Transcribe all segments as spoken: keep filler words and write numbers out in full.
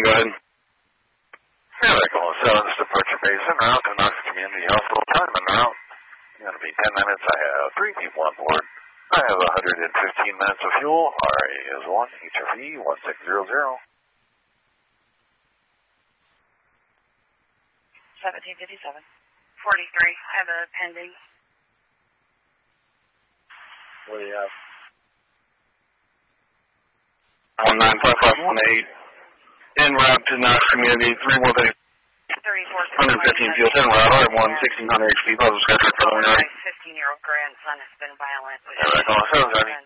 go ahead. Yeah, they're going Southern Departure Base en route to Knox Community Hospital. Time en route. It's going to be ten minutes. I have three people on board. I have one hundred fifteen minutes of fuel. R A is one, H F E one six zero zero. seventeen fifty-seven. forty-three. I have a pending. What do you have? one nine five five one eight. En route to Knox Community, three one eight. one hundred fifteen fuel, en route, R one, sixteen hundred H P, positive schedule preliminary. My fifteen-year-old grandson has been violent. Yeah, they're going Southern.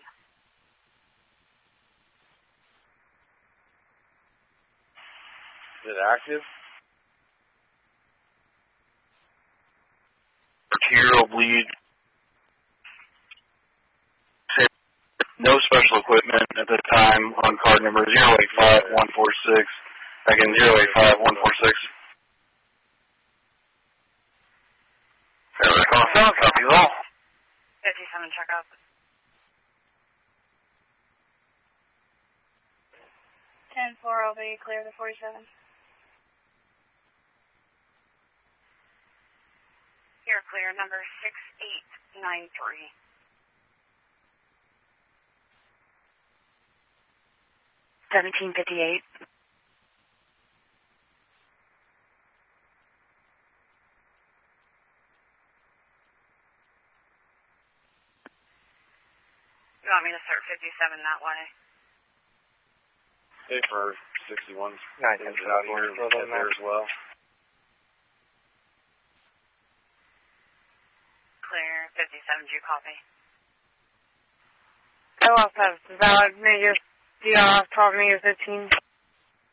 Is it active? Arterial bleed. No special equipment at this time on card number zero eight five one four six. Again, zero eight five one four six. Yeah, they're going Southern. Copy all. fifty-seven, check out. ten four, I'll be clear to forty-seven. You're clear, number six eight nine three. seventeen fifty-eight. You want me to start fifty-seven that way? Hey, for sixty-one. Nice. Things out here, get there as well. Clear, fifty-seven, do you copy? I also have valid major D R F twelve negative fifteen.